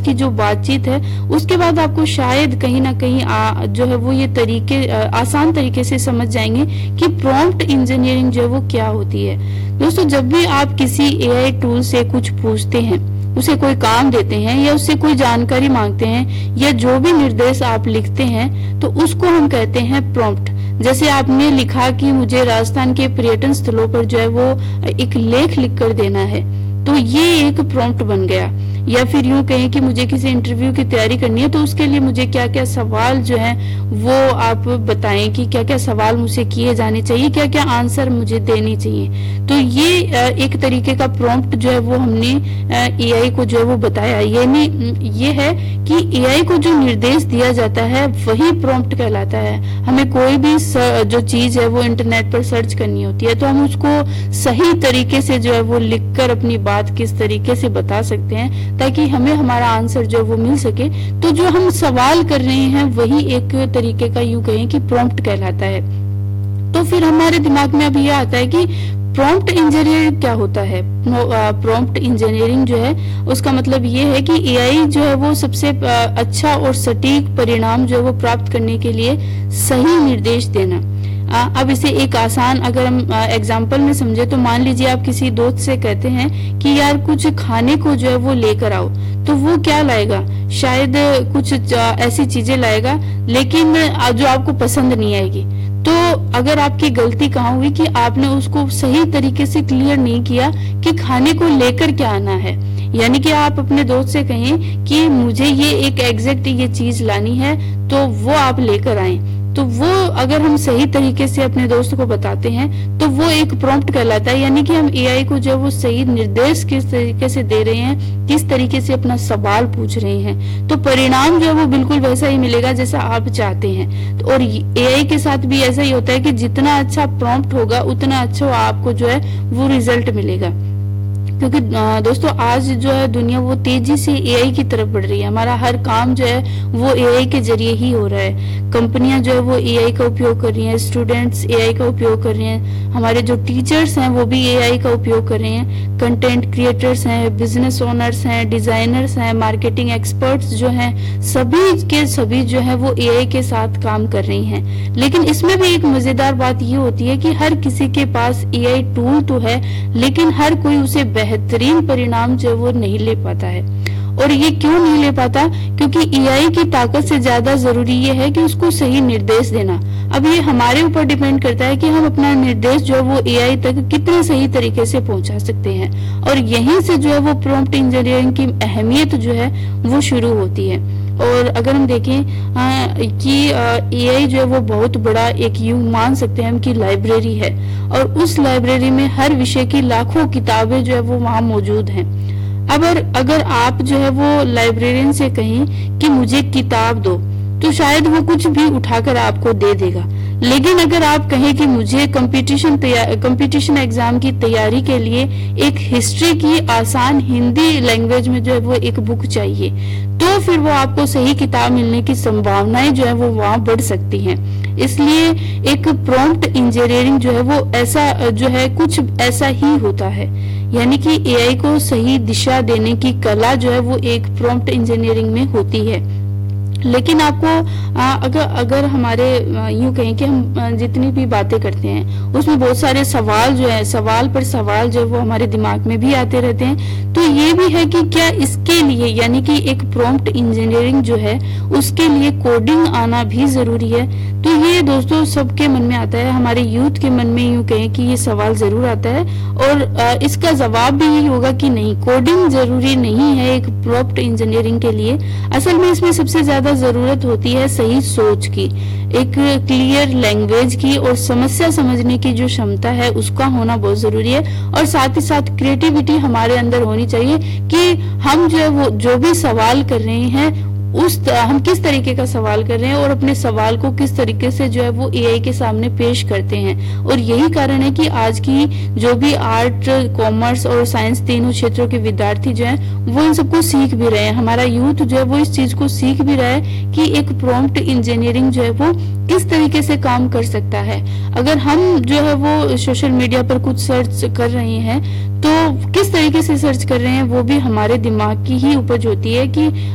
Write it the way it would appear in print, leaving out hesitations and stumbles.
की जो बातचीत है उसके बाद आपको शायद कहीं ना कहीं जो है वो ये तरीके आसान तरीके से समझ जाएंगे कि प्रॉम्प्ट इंजीनियरिंग जो है वो क्या होती है। दोस्तों, जब भी आप किसी एआई टूल से कुछ पूछते हैं, उसे कोई काम देते हैं या उससे कोई जानकारी मांगते हैं या जो भी निर्देश आप लिखते हैं तो उसको हम कहते हैं प्रॉम्प्ट। जैसे आपने लिखा कि मुझे राजस्थान के पर्यटन स्थलों पर जो है वो एक लेख लिखकर देना है, तो ये एक प्रॉम्प्ट बन गया। या फिर यूं कहें कि मुझे किसी इंटरव्यू की तैयारी करनी है तो उसके लिए मुझे क्या क्या सवाल जो है वो आप बताएं कि क्या क्या सवाल मुझसे किए जाने चाहिए, क्या क्या आंसर मुझे देनी चाहिए। तो ये एक तरीके का प्रॉम्प्ट जो है वो हमने एआई को जो है वो बताया। ये है कि एआई को जो निर्देश दिया जाता है वही प्रॉम्प्ट कहलाता है। हमें कोई भी जो चीज है वो इंटरनेट पर सर्च करनी होती है तो हम उसको सही तरीके से जो है वो लिखकर अपनी बात किस तरीके से बता सकते हैं ताकि हमें हमारा आंसर जो वो मिल सके। तो जो हम सवाल कर रहे हैं वही एक तरीके का यूं कहें कि प्रॉम्प्ट कहलाता है। तो फिर हमारे दिमाग में अब ये आता है कि प्रॉम्प्ट इंजीनियरिंग क्या होता है। प्रॉम्प्ट इंजीनियरिंग जो है उसका मतलब ये है कि एआई जो है वो सबसे अच्छा और सटीक परिणाम जो है वो प्राप्त करने के लिए सही निर्देश देना। अब इसे एक आसान अगर हम एग्जाम्पल में समझे तो मान लीजिए आप किसी दोस्त से कहते हैं कि यार कुछ खाने को जो है वो लेकर आओ, तो वो क्या लाएगा, शायद कुछ ऐसी चीजें लाएगा लेकिन जो आपको पसंद नहीं आएगी। तो अगर आपकी गलती कहाँ हुई कि आपने उसको सही तरीके से क्लियर नहीं किया कि खाने को लेकर क्या आना है। यानी कि आप अपने दोस्त से कहें कि मुझे ये एक एग्जैक्ट ये चीज लानी है तो वो आप लेकर आए, तो वो अगर हम सही तरीके से अपने दोस्त को बताते हैं तो वो एक प्रॉम्प्ट कहलाता है। यानी कि हम एआई को जो वो सही निर्देश किस तरीके से दे रहे हैं, किस तरीके से अपना सवाल पूछ रहे हैं, तो परिणाम जो है वो बिल्कुल वैसा ही मिलेगा जैसा आप चाहते हैं। तो और एआई के साथ भी ऐसा ही होता है कि जितना अच्छा प्रॉम्प्ट होगा उतना अच्छा आपको जो है वो रिजल्ट मिलेगा। क्योंकि दोस्तों आज जो है दुनिया वो तेजी से एआई की तरफ बढ़ रही है। हमारा हर काम जो है वो एआई के जरिए ही हो रहा है। कंपनियां जो है वो एआई का उपयोग कर रही हैं, स्टूडेंट्स एआई का उपयोग कर रहे हैं, हमारे जो टीचर्स हैं वो भी एआई का उपयोग कर रहे हैं, कंटेंट क्रिएटर्स हैं, बिजनेस ओनर्स हैं, डिजाइनर्स हैं, मार्केटिंग एक्सपर्ट्स जो हैं, सभी के सभी जो है वो एआई के साथ काम कर रही हैं। लेकिन इसमें भी एक मजेदार बात ये होती है कि हर किसी के पास एआई टूल तो है लेकिन हर कोई उसे बेहतरीन परिणाम जो वो नहीं ले पाता है। और ये क्यों नहीं ले पाता? क्योंकि एआई की ताकत से ज्यादा जरूरी ये है कि उसको सही निर्देश देना। अब ये हमारे ऊपर डिपेंड करता है कि हम अपना निर्देश जो है वो एआई तक कितने सही तरीके से पहुंचा सकते हैं। और यहीं से जो है वो प्रॉम्प्ट इंजीनियरिंग की अहमियत जो है वो शुरू होती है। और अगर हम देखें कि एआई जो है वो बहुत बड़ा एक यूं मान सकते हैं हम कि लाइब्रेरी है, और उस लाइब्रेरी में हर विषय की लाखों किताबें जो है वो वहां मौजूद हैं। अब अगर आप जो है वो लाइब्रेरियन से कहें कि मुझे किताब दो तो शायद वो कुछ भी उठाकर आपको दे देगा। लेकिन अगर आप कहें कि मुझे कंपटीशन एग्जाम की तैयारी के लिए एक हिस्ट्री की आसान हिंदी लैंग्वेज में जो है वो एक बुक चाहिए, तो फिर वो आपको सही किताब मिलने की संभावनाएं जो है वो वहां बढ़ सकती हैं। इसलिए एक प्रॉम्प्ट इंजीनियरिंग जो है वो ऐसा जो है कुछ ऐसा ही होता है। यानी कि एआई को सही दिशा देने की कला जो है वो एक प्रॉम्प्ट इंजीनियरिंग में होती है। लेकिन आपको अगर हमारे यूं कहें कि हम जितनी भी बातें करते हैं उसमें बहुत सारे सवाल जो है सवाल पर सवाल जो है वो हमारे दिमाग में भी आते रहते हैं। तो ये भी है कि क्या इसके लिए यानी कि एक प्रॉम्प्ट इंजीनियरिंग जो है उसके लिए कोडिंग आना भी जरूरी है? तो ये दोस्तों सबके मन में आता है, हमारे यूथ के मन में यूं कहें कि ये सवाल जरूर आता है। और इसका जवाब भी यही होगा कि नहीं, कोडिंग जरूरी नहीं है एक प्रॉम्प्ट इंजीनियरिंग के लिए। असल में इसमें सबसे ज्यादा जरूरत होती है सही सोच की, एक क्लियर लैंग्वेज की, और समस्या समझने की जो क्षमता है उसका होना बहुत जरूरी है। और साथ ही साथ क्रिएटिविटी हमारे अंदर होनी चाहिए कि हम जो है वो जो भी सवाल कर रहे हैं हम किस तरीके का सवाल कर रहे हैं और अपने सवाल को किस तरीके से जो है वो एआई के सामने पेश करते हैं। और यही कारण है कि आज की जो भी आर्ट, कॉमर्स और साइंस तीनों क्षेत्रों के विद्यार्थी जो हैं वो इन सबको सीख भी रहे हैं। हमारा यूथ जो है वो इस चीज को सीख भी रहा है कि एक प्रॉम्प्ट इंजीनियरिंग जो है वो किस तरीके से काम कर सकता है। अगर हम जो है वो सोशल मीडिया पर कुछ सर्च कर रहे हैं तो किस तरीके से सर्च कर रहे हैं वो भी हमारे दिमाग की ही उपज होती है कि